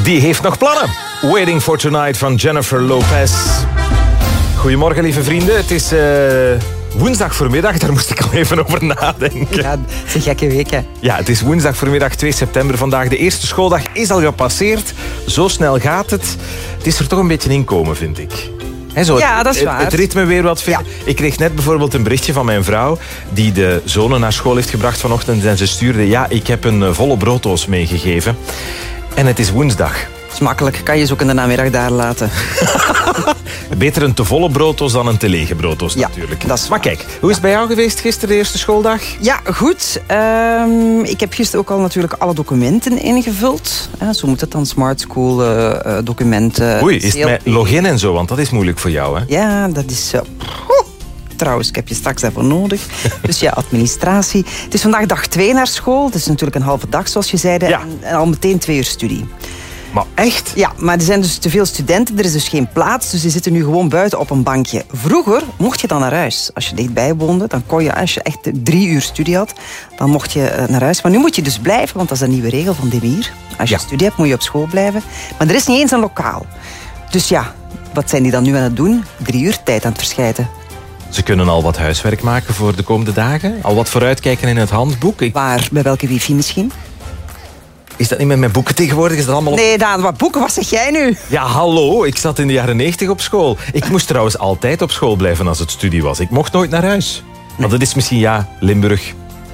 die heeft nog plannen. Waiting for Tonight van Jennifer Lopez. Goedemorgen, lieve vrienden. Het is woensdag voormiddag. Daar moest ik al even over nadenken. Ja, het is een gekke week, hè? Ja, het is woensdag voormiddag 2 september vandaag. De eerste schooldag is al gepasseerd. Zo snel gaat het. Het is er toch een beetje inkomen, vind ik. Ja, dat is waar. Het ritme weer wat vinden. Ja. Ik kreeg net bijvoorbeeld een berichtje van mijn vrouw die de zonen naar school heeft gebracht vanochtend en ze stuurde: ja, ik heb een volle brooddoos meegegeven. En het is woensdag. Dat is makkelijk. Kan je ze ook in de namiddag daar laten. Beter een te volle brooddoos dan een te lege brooddoos, natuurlijk. Dat is maar kijk, hoe is het bij jou geweest gisteren, de eerste schooldag? Ja, goed. Ik heb gisteren ook al natuurlijk alle documenten ingevuld. Zo moet het dan, Smart School documenten. Oei, is het met login en zo? Want dat is moeilijk voor jou, hè? Ja, dat is... Trouwens, ik heb je straks daarvoor nodig. Dus ja, administratie. Het is vandaag dag 2 naar school. Het is natuurlijk een halve dag, zoals je zei. Ja. En al meteen 2 uur studie. Maar echt? Ja, maar er zijn dus te veel studenten. Er is dus geen plaats, dus die zitten nu gewoon buiten op een bankje. Vroeger mocht je dan naar huis. Als je dichtbij woonde, dan kon je, als je echt 3 uur studie had, dan mocht je naar huis. Maar nu moet je dus blijven, want dat is een nieuwe regel van de Mier. Als je studie hebt, moet je op school blijven. Maar er is niet eens een lokaal. Dus ja, wat zijn die dan nu aan het doen? 3 uur tijd aan het verscheiden. Ze kunnen al wat huiswerk maken voor de komende dagen. Al wat vooruitkijken in het handboek. Waar? Bij welke wifi misschien? Is dat niet met mijn boeken tegenwoordig? Is dat allemaal op... Nee, Daan, wat boeken? Wat zeg jij nu? Ja, hallo. Ik zat in de jaren 90 op school. Ik moest trouwens altijd op school blijven als het studie was. Ik mocht nooit naar huis. Maar dat is misschien, Limburg.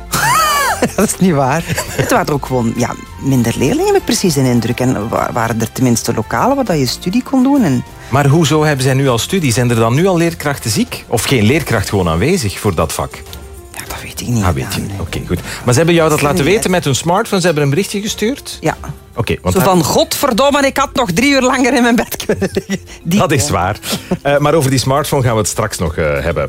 Dat is niet waar. Het waren er ook gewoon minder leerlingen, heb ik precies een indruk. En waren er tenminste lokalen waar je studie kon doen. En... Maar hoezo hebben zij nu al studie? Zijn er dan nu al leerkrachten ziek? Of geen leerkracht gewoon aanwezig voor dat vak? Ja, dat weet ik niet. Weet je niet. Oké, goed. Maar ze hebben jou dat laten weten met hun smartphone? Ze hebben een berichtje gestuurd? Ja. Oké. Zo van, godverdomme, ik had nog 3 uur langer in mijn bed kunnen liggen. Dat is waar. Maar over die smartphone gaan we het straks nog hebben.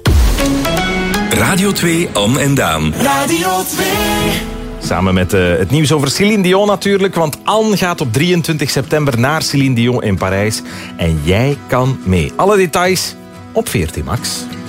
Radio 2, Anne en Daan. Radio 2. Samen met het nieuws over Céline Dion natuurlijk. Want Anne gaat op 23 september naar Céline Dion in Parijs. En jij kan mee. Alle details op 14 Max.